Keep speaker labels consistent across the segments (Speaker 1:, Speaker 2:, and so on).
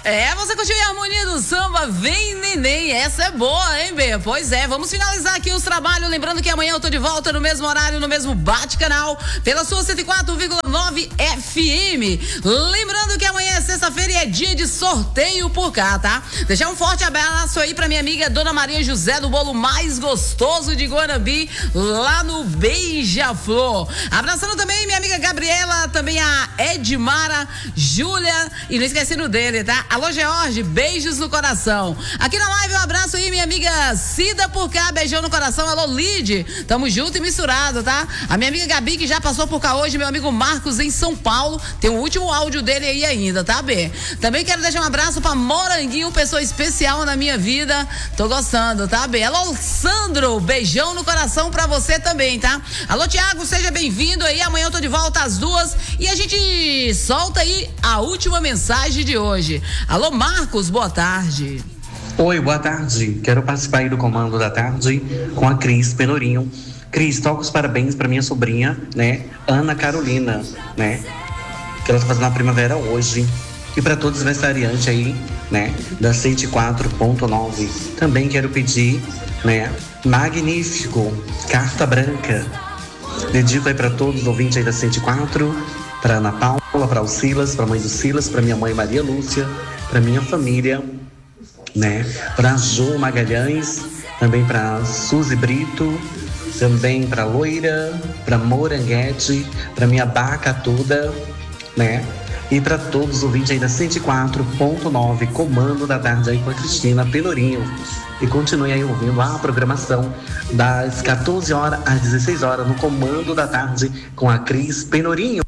Speaker 1: Você curtiu a harmonia do samba, Vem Neném, essa é boa, hein, Bê? Pois é, vamos finalizar aqui os trabalhos, lembrando que amanhã eu tô de volta no mesmo horário, no mesmo bate-canal, pela sua 104,9 FM. Lembrando que amanhã é sexta-feira e é dia de sorteio por cá, tá? Deixar um forte abraço aí pra minha amiga Dona Maria José, do bolo mais gostoso de Guanambi, lá no Beija-Flor. Abraçando também minha amiga Gabriela, também a Edmara, Júlia, e não esquecendo dele, tá? Alô, George, beijos no coração. Aqui na live, um abraço aí, minha amiga Cida por cá, beijão no coração. Alô, Lide, tamo junto e misturado, tá? A minha amiga Gabi, que já passou por cá hoje, meu amigo Marcos em São Paulo, tem o último áudio dele aí ainda, tá, B? Também quero deixar um abraço pra Moranguinho, pessoa especial na minha vida, tô gostando, tá, B? Alô, Sandro, beijão no coração pra você também, tá? Alô, Tiago, seja bem-vindo aí, amanhã eu tô de volta às 2 e a gente solta aí a última mensagem de hoje. Alô, Marcos, boa tarde.
Speaker 2: Oi, boa tarde. Quero participar aí do comando da tarde com a Cris Pelourinho. Cris, toca os parabéns para minha sobrinha, né, Ana Carolina, né, que ela tá fazendo a primavera hoje. E para todos os aniversariantes aí, né, da 104.9. Também quero pedir, né, Magnífico, Carta Branca. Dedico aí para todos os ouvintes aí da 104, para Ana Paula, para o Silas, para a mãe do Silas, para minha mãe Maria Lúcia, para minha família, né? Para Jo Magalhães, também para Suzy Brito, também para Loira, para Moranguete, para minha Baca toda, né? E para todos os ouvintes aí da 104.9, comando da tarde aí com a Cristina Pelourinho. E continue aí ouvindo a programação das 14 horas às 16 horas no comando da tarde com a Cris Pelourinho.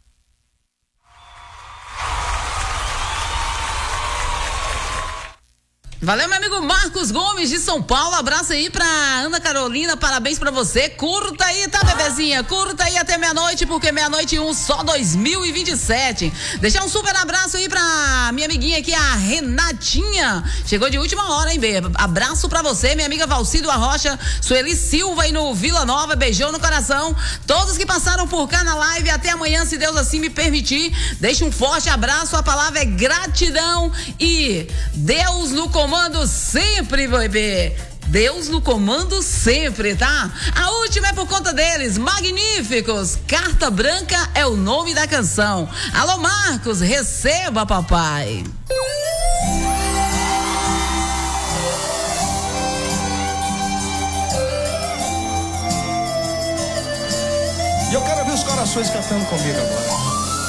Speaker 1: Valeu, meu amigo Marcos Gomes de São Paulo, abraço aí pra Ana Carolina, parabéns pra você, curta aí, tá, bebezinha? Curta aí até meia-noite, porque meia-noite 1 só 2027. Deixar um super abraço aí pra minha amiguinha aqui, a Renatinha, chegou de última hora, hein, Bê? Abraço pra você, minha amiga Valcido Arrocha, Sueli Silva aí no Vila Nova, beijão no coração, todos que passaram por cá na live, até amanhã, se Deus assim me permitir, deixa um forte abraço, a palavra é gratidão e Deus no comando sempre, bebê. Deus no comando sempre, tá? A última é por conta deles, Magníficos. Carta Branca é o nome da canção. Alô, Marcos, receba, papai.
Speaker 3: E eu quero ver os corações cantando comigo agora.